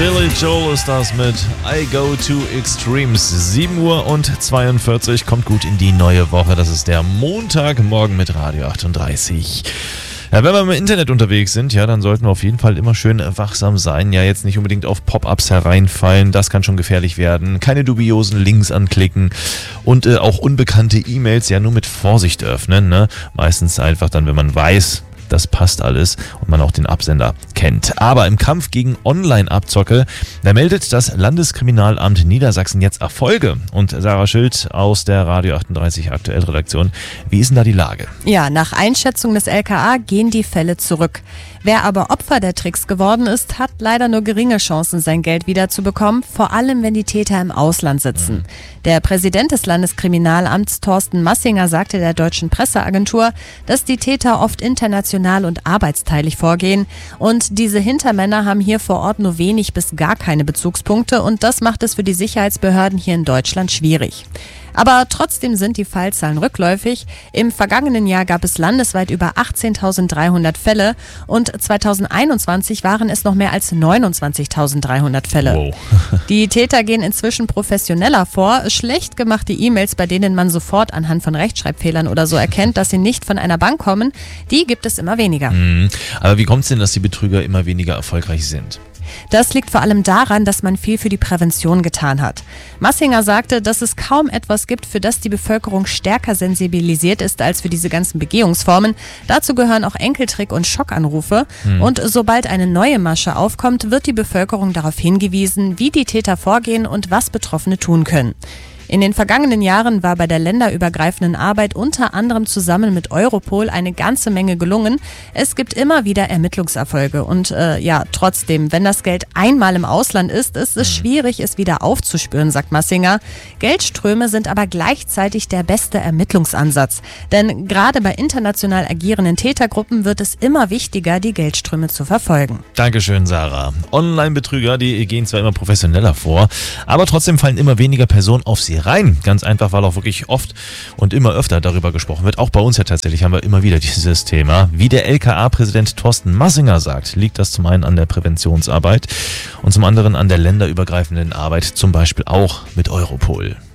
Billy Joel ist das mit I Go to Extremes. 7:42 Uhr, kommt gut in die neue Woche. Das ist der Montagmorgen mit Radio 38. Ja, wenn wir im Internet unterwegs sind, ja, dann sollten wir auf jeden Fall immer schön wachsam sein. Ja, jetzt nicht unbedingt auf Pop-ups hereinfallen, das kann schon gefährlich werden. Keine dubiosen Links anklicken und auch unbekannte E-Mails ja nur mit Vorsicht öffnen. Ne? Meistens einfach dann, wenn man weiß, das passt alles und man auch den Absender kennt. Aber im Kampf gegen Online-Abzocke, da meldet das Landeskriminalamt Niedersachsen jetzt Erfolge. Und Sarah Schild aus der Radio 38 Aktuell-Redaktion, wie ist denn da die Lage? Ja, nach Einschätzung des LKA gehen die Fälle zurück. Wer aber Opfer der Tricks geworden ist, hat leider nur geringe Chancen, sein Geld wiederzubekommen, vor allem wenn die Täter im Ausland sitzen. Der Präsident des Landeskriminalamts, Thorsten Massinger, sagte der deutschen Presseagentur, dass die Täter oft international und arbeitsteilig vorgehen. Und diese Hintermänner haben hier vor Ort nur wenig bis gar keine Bezugspunkte und das macht es für die Sicherheitsbehörden hier in Deutschland schwierig. Aber trotzdem sind die Fallzahlen rückläufig. Im vergangenen Jahr gab es landesweit über 18.300 Fälle und 2021 waren es noch mehr als 29.300 Fälle. Wow. Die Täter gehen inzwischen professioneller vor. Schlecht gemachte E-Mails, bei denen man sofort anhand von Rechtschreibfehlern oder so erkennt, dass sie nicht von einer Bank kommen, die gibt es immer weniger. Aber wie kommt es denn, dass die Betrüger immer weniger erfolgreich sind? Das liegt vor allem daran, dass man viel für die Prävention getan hat. Massinger sagte, dass es kaum etwas gibt, für das die Bevölkerung stärker sensibilisiert ist als für diese ganzen Begehungsformen. Dazu gehören auch Enkeltrick- und Schockanrufe. Und sobald eine neue Masche aufkommt, wird die Bevölkerung darauf hingewiesen, wie die Täter vorgehen und was Betroffene tun können. In den vergangenen Jahren war bei der länderübergreifenden Arbeit unter anderem zusammen mit Europol eine ganze Menge gelungen. Es gibt immer wieder Ermittlungserfolge und trotzdem, wenn das Geld einmal im Ausland ist es schwierig, es wieder aufzuspüren, sagt Massinger. Geldströme sind aber gleichzeitig der beste Ermittlungsansatz. Denn gerade bei international agierenden Tätergruppen wird es immer wichtiger, die Geldströme zu verfolgen. Dankeschön, Sarah. Online-Betrüger, die gehen zwar immer professioneller vor, aber trotzdem fallen immer weniger Personen auf sie rein. Ganz einfach, weil auch wirklich oft und immer öfter darüber gesprochen wird. Auch bei uns ja tatsächlich haben wir immer wieder dieses Thema. Wie der LKA-Präsident Thorsten Massinger sagt, liegt das zum einen an der Präventionsarbeit und zum anderen an der länderübergreifenden Arbeit, zum Beispiel auch mit Europol.